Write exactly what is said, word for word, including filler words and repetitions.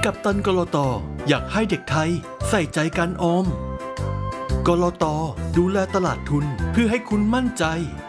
กัปตันกลต.อยากให้เด็กไทยใส่ใจการออมกลต.ดูแลตลาดทุนเพื่อให้คุณมั่นใจ